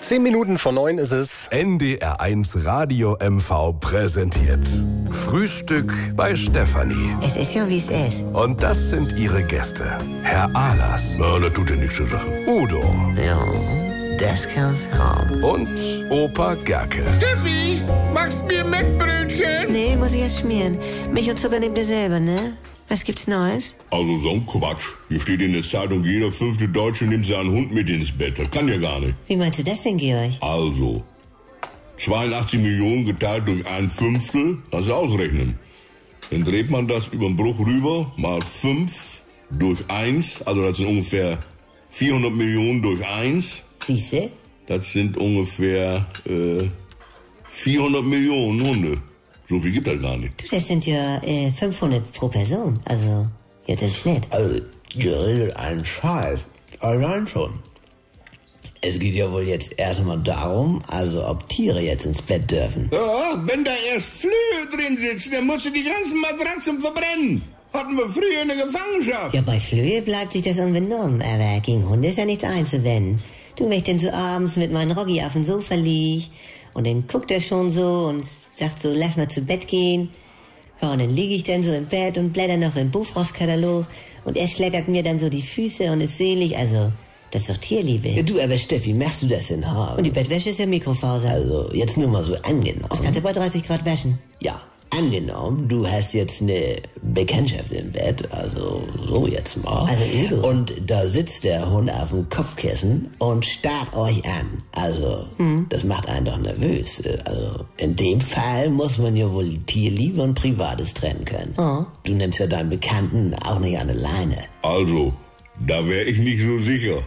10 Minuten vor 9 ist es. NDR1 Radio MV präsentiert Frühstück bei Stefanie. Es ist ja, wie es ist. Und das sind ihre Gäste. Herr Ahlers. Ja, das tut ja nichts zur Sache. Udo. Ja, das kann's haben. Und Opa Gerke. Steffi, machst mir Mettbrötchen? Nee, muss ich erst schmieren. Milch und Zucker nehmt ihr selber, ne? Was gibt's Neues? Also so ein Quatsch. Hier steht in der Zeitung, jeder 5. Deutsche nimmt seinen Hund mit ins Bett. Das kann ja gar nicht. Wie meinst du das denn, Georg? Also, 82 Millionen geteilt durch 1/5, das ausrechnen. Dann dreht man das über den Bruch rüber, mal 5 durch 1, also das sind ungefähr 400 Millionen durch 1. Siehste? Das sind ungefähr 400 Millionen Hunde. So viel gibt das gar nicht. Das sind ja 500 pro Person. Also, jetzt im Schnitt. Also, ihr redet einen Scheiß. Allein schon. Es geht ja wohl jetzt erstmal darum, also ob Tiere jetzt ins Bett dürfen. Ja, wenn da erst Flöhe drin sitzen, dann musst du die ganzen Matratzen verbrennen. Hatten wir früher in der Gefangenschaft. Ja, bei Flöhe bleibt sich das unbenommen, aber gegen Hunde ist ja nichts einzuwenden. Du, wenn ich denn so abends mit meinem Roggi auf dem Sofa lieg und dann guckt er schon so und sagt so, lass mal zu Bett gehen. Ja, und dann liege ich dann so im Bett und blätter noch im Buchfrostkatalog und er schlägert mir dann so die Füße und ist selig, also das ist doch Tierliebe. Ja, du, aber Steffi, machst du das denn hart? Und die Bettwäsche ist ja Mikrofaser. Also, jetzt nur mal so angenommen. Das kannst du bei 30 Grad waschen. Ja, angenommen, du hast jetzt eine Bekanntschaft im Bett, also so jetzt mal. Also Udo. Und da sitzt der Hund auf dem Kopfkissen und starrt euch an. Also, das macht einen doch nervös. Also, in dem Fall muss man ja wohl Tierliebe und Privates trennen können. Oh. Du nimmst ja deinen Bekannten auch nicht an der Leine. Also, da wäre ich nicht so sicher.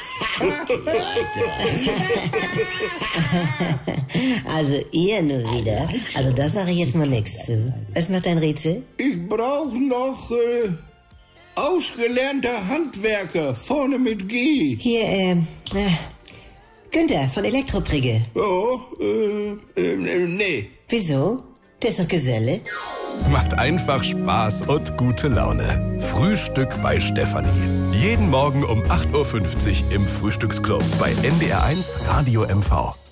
Also ihr nur wieder. Also da sage ich jetzt mal nichts zu. Was macht dein Rätsel? Ich brauche noch ausgelernter Handwerker, vorne mit G. Hier, Günther von Elektroprigge. Ja, nee. Wieso? Der ist doch Geselle. Macht einfach Spaß und gute Laune. Frühstück bei Stefanie. Jeden Morgen um 8.50 Uhr im Frühstücksclub bei NDR1 Radio MV.